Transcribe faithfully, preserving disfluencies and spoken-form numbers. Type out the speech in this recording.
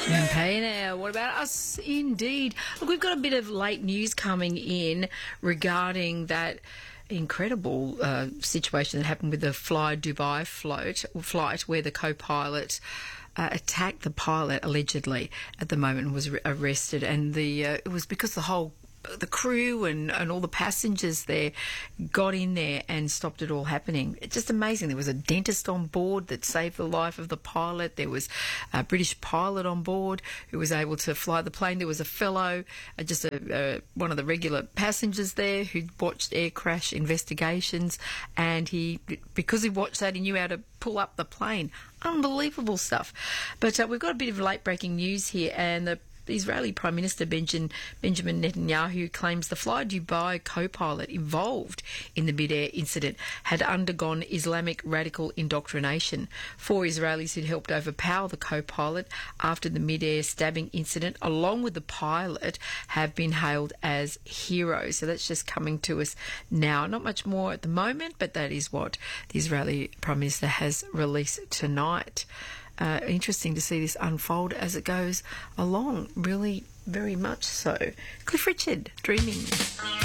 Hey now, what about us? Indeed. Look, we've got a bit of late news coming in regarding that incredible uh, situation that happened with the Fly Dubai float, flight where the co-pilot uh, attacked the pilot allegedly at the moment and was re- arrested. And the uh, it was because the whole the crew and, and all the passengers there got in there and stopped it all happening. It's just amazing. There was a dentist on board that saved the life of the pilot. There was a British pilot on board who was able to fly the plane. There was a fellow, uh, just a, uh, one of the regular passengers there who watched air crash investigations, and he, because he watched that, he knew how to pull up the plane. Unbelievable stuff. But uh, we've got a bit of late breaking news here, and the The Israeli Prime Minister Benjamin, Benjamin Netanyahu claims the Fly Dubai co-pilot involved in the mid-air incident had undergone Islamic radical indoctrination. Four Israelis who'd helped overpower the co-pilot after the mid-air stabbing incident, along with the pilot, have been hailed as heroes. So that's just coming to us now. Not much more at the moment, but that is what the Israeli Prime Minister has released tonight. Uh, interesting to see this unfold as it goes along, really very much so. Cliff Richard, Dreaming.